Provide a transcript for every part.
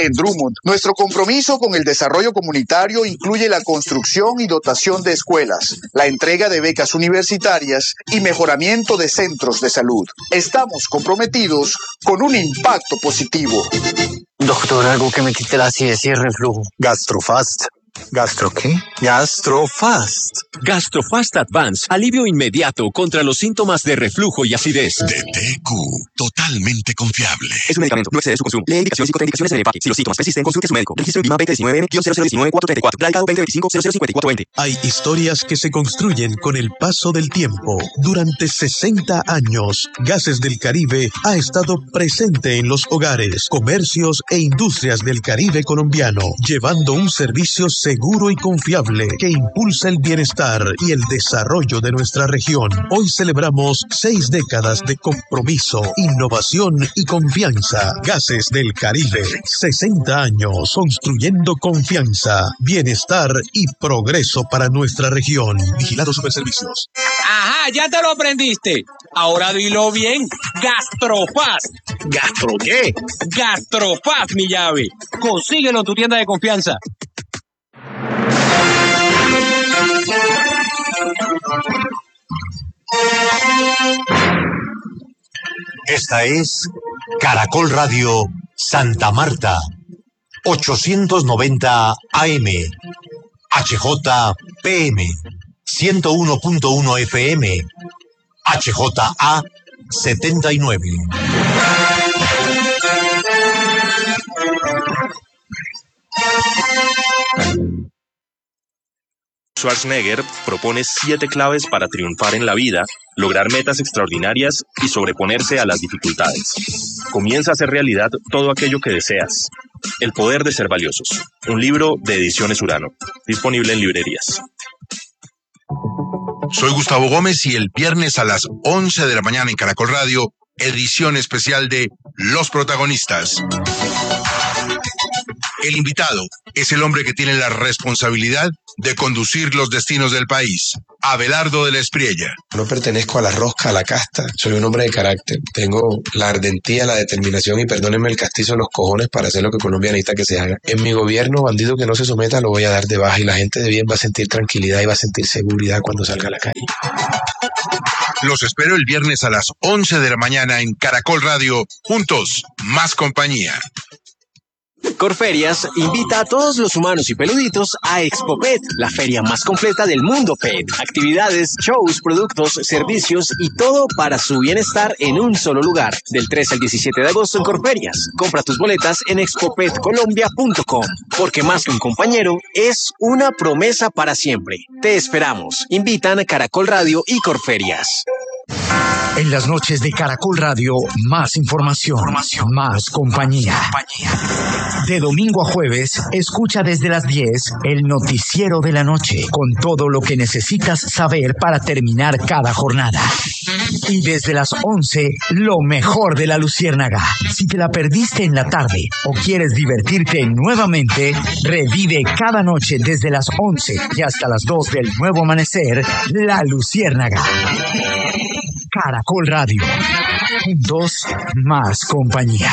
En Drummond, nuestro compromiso con el desarrollo comunitario incluye la construcción y dotación de escuelas, la entrega de becas universitarias y mejoramiento de centros de salud. Estamos comprometidos con un impacto positivo. Doctor, algo que me quite la acidez y el reflujo. Gastrofast. ¿Gastro qué? Gastrofast. Gastrofast Advance, alivio inmediato contra los síntomas de reflujo y acidez. De TQ, totalmente confiable. Es un medicamento, no excede su consumo. Lee indicaciones y contraindicaciones en el empaque. Si los síntomas persisten, consulte a su médico. Registro en BIMA 2019-0019-434. Radicado 2025-005420. Hay historias que se construyen con el paso del tiempo. Durante 60 años, Gases del Caribe ha estado presente en los hogares, comercios e industrias del Caribe colombiano, llevando un servicio seguro y confiable que impulsa el bienestar y el desarrollo de nuestra región. Hoy celebramos 6 décadas de compromiso, innovación y confianza. Gases del Caribe, 60 años construyendo confianza, bienestar y progreso para nuestra región. Vigilado Superservicios. Ajá, ya te lo aprendiste. Ahora dilo bien. Gastrofast. ¿Gastro qué? Gastrofast, mi llave. Consíguelo en tu tienda de confianza. Esta es Caracol Radio Santa Marta, 890 AM, HJPM, 101.1 FM, HJA 79. Schwarzenegger propone 7 claves para triunfar en la vida, lograr metas extraordinarias y sobreponerse a las dificultades. Comienza a hacer realidad todo aquello que deseas. El poder de ser valiosos. Un libro de Ediciones Urano. Disponible en librerías. Soy Gustavo Gómez y el viernes a las 11 de la mañana en Caracol Radio, edición especial de Los Protagonistas. El invitado es el hombre que tiene la responsabilidad de conducir los destinos del país, Abelardo de la Espriella. No pertenezco a la rosca, a la casta, soy un hombre de carácter. Tengo la ardentía, la determinación y perdónenme el castizo en los cojones para hacer lo que Colombia necesita que se haga. En mi gobierno, bandido que no se someta lo voy a dar de baja y la gente de bien va a sentir tranquilidad y va a sentir seguridad cuando salga a la calle. Los espero el viernes a las 11 de la mañana en Caracol Radio. Juntos, más compañía. Corferias invita a todos los humanos y peluditos a Expo Pet, la feria más completa del mundo pet. Actividades, shows, productos, servicios y todo para su bienestar en un solo lugar. Del 13 al 17 de agosto en Corferias. Compra tus boletas en expopetcolombia.com, porque más que un compañero, es una promesa para siempre. Te esperamos. Invitan Caracol Radio y Corferias. En las noches de Caracol Radio, más información, más compañía. De domingo a jueves, escucha desde las 10 el noticiero de la noche, con todo lo que necesitas saber para terminar cada jornada. Y desde las 11, lo mejor de la Luciérnaga. Si te la perdiste en la tarde o quieres divertirte nuevamente, revive cada noche desde las 11 y hasta las 2 del nuevo amanecer, la Luciérnaga. Caracol Radio. Juntos, más compañía.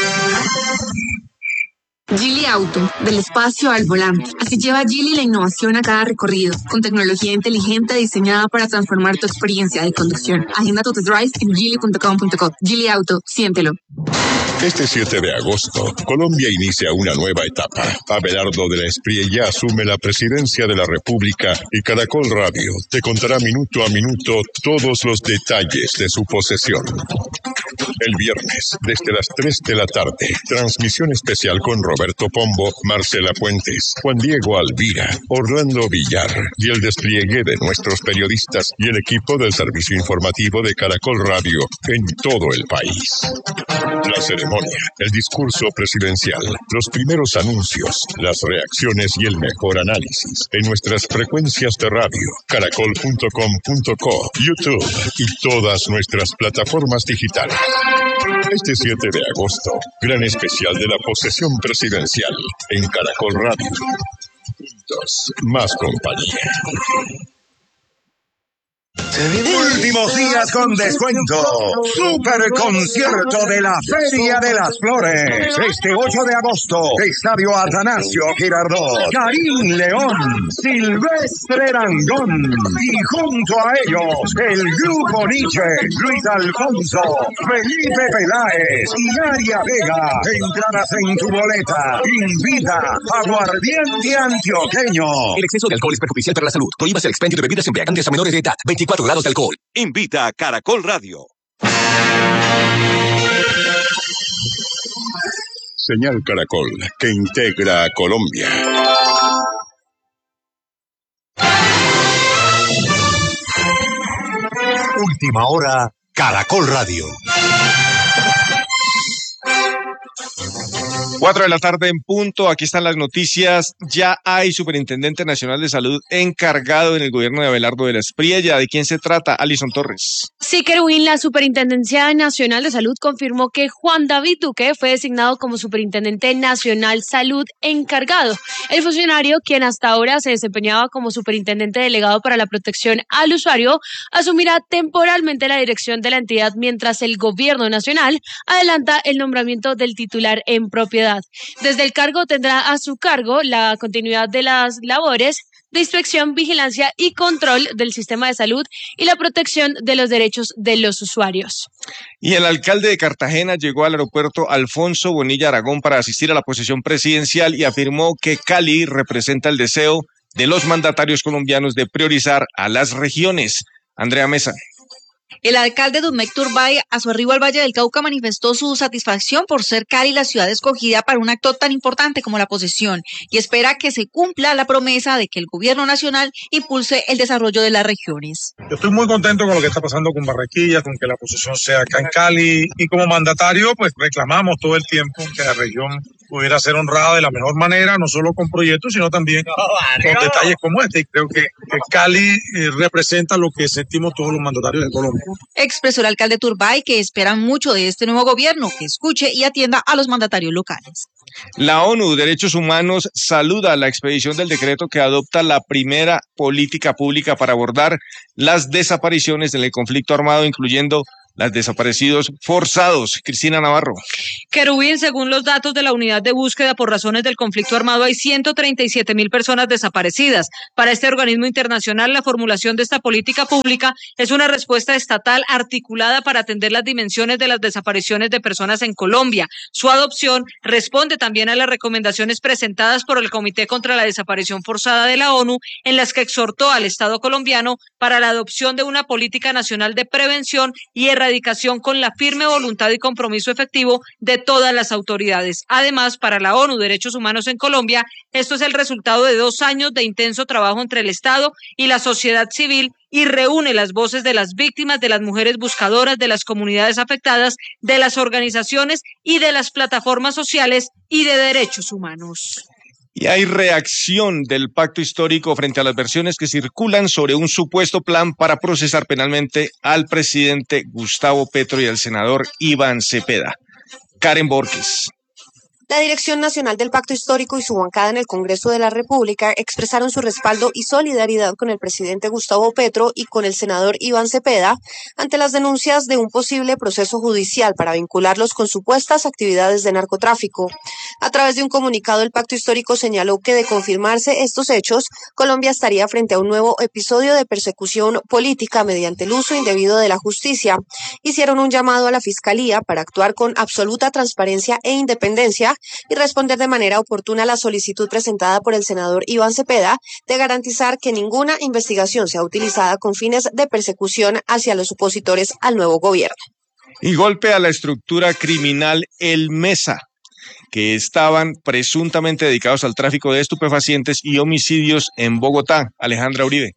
Geely Auto, del espacio al volante. Así lleva Geely la innovación a cada recorrido, con tecnología inteligente diseñada para transformar tu experiencia de conducción. Agenda tu test drive en geely.com.co. Geely Auto, siéntelo. Este 7 de agosto, Colombia inicia una nueva etapa. Abelardo de la Espriella asume la presidencia de la República y Caracol Radio te contará minuto a minuto todos los detalles de su posesión. El viernes, desde las 3 de la tarde, transmisión especial con Roberto Pombo, Marcela Puentes, Juan Diego Alvira, Orlando Villar y el despliegue de nuestros periodistas y el equipo del servicio informativo de Caracol Radio en todo el país. La ceremonia, el discurso presidencial, los primeros anuncios, las reacciones y el mejor análisis en nuestras frecuencias de radio, caracol.com.co, YouTube y todas nuestras plataformas digitales. Este 7 de agosto, gran especial de la posesión presidencial en Caracol Radio. Juntos, más compañía. Últimos días con descuento. Super concierto de la Feria de las Flores. Este 8 de agosto, Estadio Atanasio Girardot. Karim León, Silvestre Dangond. Y junto a ellos, el Grupo Nietzsche, Luis Alfonso, Felipe Peláez y Aria Vega. Entradas en tu boleta. Invita Aguardiente Antioqueño. El exceso de alcohol es perjudicial para la salud. Prohíbas el expendio de bebidas embriagantes a menores de edad. 24 grados de alcohol. Invita a Caracol Radio. Señal Caracol, que integra a Colombia. Última hora, Caracol Radio. 4 de la tarde en punto, aquí están las noticias. Ya hay Superintendente Nacional de Salud encargado en el gobierno de Abelardo de la Espriella. ¿De quién se trata? Alison Torres. Sí, Kerwin, la Superintendencia Nacional de Salud confirmó que Juan David Duque fue designado como Superintendente Nacional Salud encargado. El funcionario, quien hasta ahora se desempeñaba como Superintendente Delegado para la Protección al Usuario, asumirá temporalmente la dirección de la entidad mientras el Gobierno Nacional adelanta el nombramiento del titular en propiedad. Desde el cargo tendrá a su cargo la continuidad de las labores de inspección, vigilancia y control del sistema de salud y la protección de los derechos de los usuarios. Y el alcalde de Cartagena llegó al aeropuerto Alfonso Bonilla Aragón para asistir a la posesión presidencial y afirmó que Cali representa el deseo de los mandatarios colombianos de priorizar a las regiones. Andrea Mesa. El alcalde Dumec Turbay, a su arribo al Valle del Cauca, manifestó su satisfacción por ser Cali la ciudad escogida para un acto tan importante como la posesión y espera que se cumpla la promesa de que el gobierno nacional impulse el desarrollo de las regiones. Yo estoy muy contento con lo que está pasando con Barranquilla, con que la posesión sea acá en Cali, y como mandatario pues reclamamos todo el tiempo que la región pudiera ser honrada de la mejor manera, no solo con proyectos, sino también con detalles como este. Y creo que Cali representa lo que sentimos todos los mandatarios de Colombia. Expresó el alcalde Turbay que esperan mucho de este nuevo gobierno, que escuche y atienda a los mandatarios locales. La ONU Derechos Humanos saluda la expedición del decreto que adopta la primera política pública para abordar las desapariciones en el conflicto armado, incluyendo los desaparecidos forzados. Cristina Navarro. Kerubín, según los datos de la unidad de búsqueda por razones del conflicto armado, hay 137.000 personas desaparecidas. Para este organismo internacional, la formulación de esta política pública es una respuesta estatal articulada para atender las dimensiones de las desapariciones de personas en Colombia. Su adopción responde también a las recomendaciones presentadas por el Comité contra la Desaparición Forzada de la ONU, en las que exhortó al Estado colombiano para la adopción de una política nacional de prevención y erradicación con la firme voluntad y compromiso efectivo de todas las autoridades. Además, para la ONU Derechos Humanos en Colombia, esto es el resultado de 2 años de intenso trabajo entre el Estado y la sociedad civil y reúne las voces de las víctimas, de las mujeres buscadoras, de las comunidades afectadas, de las organizaciones y de las plataformas sociales y de derechos humanos. Y hay reacción del pacto histórico frente a las versiones que circulan sobre un supuesto plan para procesar penalmente al presidente Gustavo Petro y al senador Iván Cepeda. Karen Borges. La Dirección Nacional del Pacto Histórico y su bancada en el Congreso de la República expresaron su respaldo y solidaridad con el presidente Gustavo Petro y con el senador Iván Cepeda ante las denuncias de un posible proceso judicial para vincularlos con supuestas actividades de narcotráfico. A través de un comunicado, el Pacto Histórico señaló que de confirmarse estos hechos, Colombia estaría frente a un nuevo episodio de persecución política mediante el uso indebido de la justicia. Hicieron un llamado a la Fiscalía para actuar con absoluta transparencia e independencia y responder de manera oportuna a la solicitud presentada por el senador Iván Cepeda de garantizar que ninguna investigación sea utilizada con fines de persecución hacia los opositores al nuevo gobierno. Y golpe a la estructura criminal El Mesa, que estaban presuntamente dedicados al tráfico de estupefacientes y homicidios en Bogotá. Alejandra Uribe.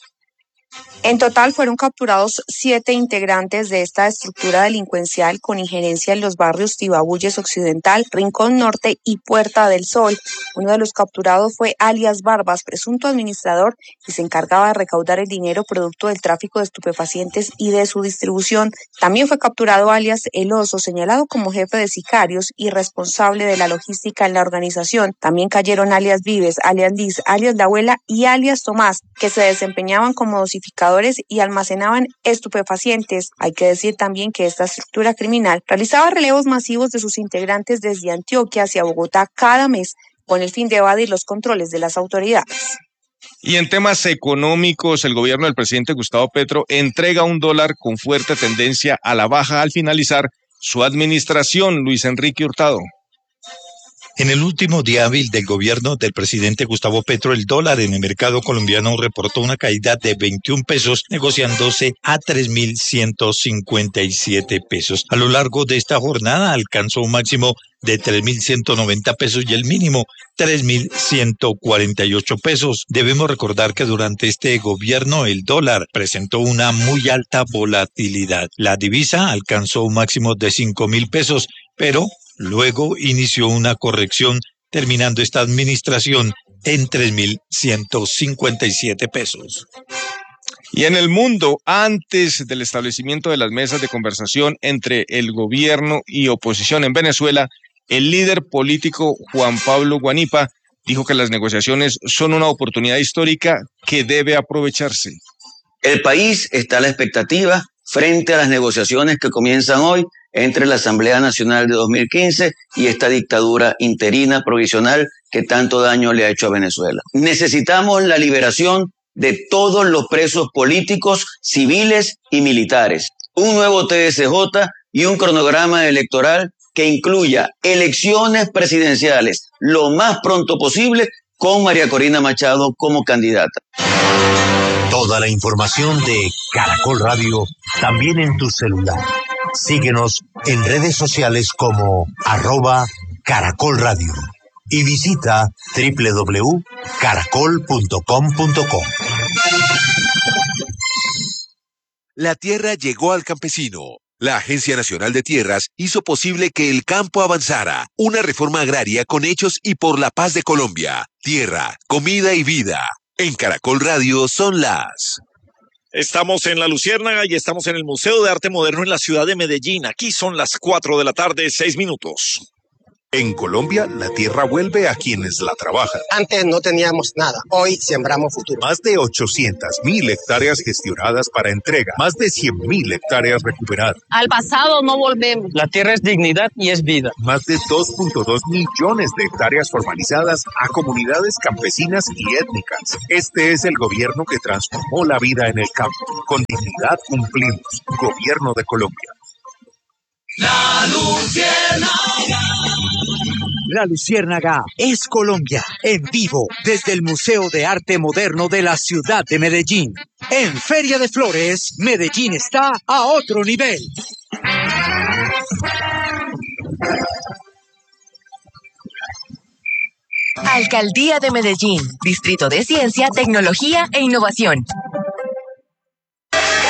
En total fueron capturados 7 integrantes de esta estructura delincuencial con injerencia en los barrios Tibabuyes Occidental, Rincón Norte y Puerta del Sol. Uno de los capturados fue alias Barbas, presunto administrador y se encargaba de recaudar el dinero producto del tráfico de estupefacientes y de su distribución. También fue capturado alias El Oso, señalado como jefe de sicarios y responsable de la logística en la organización. También cayeron alias Vives, alias Liz, alias La Abuela y alias Tomás, que se desempeñaban como dosificadores computadores y almacenaban estupefacientes. Hay que decir también que esta estructura criminal realizaba relevos masivos de sus integrantes desde Antioquia hacia Bogotá cada mes con el fin de evadir los controles de las autoridades. Y en temas económicos, el gobierno del presidente Gustavo Petro entrega $1 con fuerte tendencia a la baja al finalizar su administración. Luis Enrique Hurtado. En el último día hábil del gobierno del presidente Gustavo Petro, el dólar en el mercado colombiano reportó una caída de 21 pesos, negociándose a 3.157 pesos. A lo largo de esta jornada alcanzó un máximo de 3.190 pesos y el mínimo 3.148 pesos. Debemos recordar que durante este gobierno el dólar presentó una muy alta volatilidad. La divisa alcanzó un máximo de 5.000 pesos, pero luego inició una corrección, terminando esta administración en 3.157 pesos. Y en el mundo, antes del establecimiento de las mesas de conversación entre el gobierno y oposición en Venezuela, el líder político Juan Pablo Guanipa dijo que las negociaciones son una oportunidad histórica que debe aprovecharse. El país está a la expectativa frente a las negociaciones que comienzan hoy entre la Asamblea Nacional de 2015 y esta dictadura interina provisional que tanto daño le ha hecho a Venezuela. Necesitamos la liberación de todos los presos políticos, civiles y militares, un nuevo TSJ y un cronograma electoral que incluya elecciones presidenciales lo más pronto posible con María Corina Machado como candidata. Toda la información de Caracol Radio también en tu celular. Síguenos en redes sociales como @Caracol Radio y visita www.caracol.com.co. La tierra llegó al campesino. La Agencia Nacional de Tierras hizo posible que el campo avanzara. Una reforma agraria con hechos y por la paz de Colombia. Tierra, comida y vida. En Caracol Radio son las... Estamos en La Luciérnaga y estamos en el Museo de Arte Moderno en la ciudad de Medellín. Aquí son las 4 de la tarde, 6 minutos. En Colombia, la tierra vuelve a quienes la trabajan. Antes no teníamos nada, hoy sembramos futuro. Más de 800.000 hectáreas gestionadas para entrega, más de 100.000 hectáreas recuperadas. Al pasado no volvemos. La tierra es dignidad y es vida. Más de 2.2 millones de hectáreas formalizadas a comunidades campesinas y étnicas. Este es el gobierno que transformó la vida en el campo. Con dignidad cumplimos. Gobierno de Colombia. La Luciérnaga. La Luciérnaga es Colombia, en vivo, desde el Museo de Arte Moderno de la ciudad de Medellín. En Feria de Flores, Medellín está a otro nivel. Alcaldía de Medellín, Distrito de Ciencia, Tecnología e Innovación.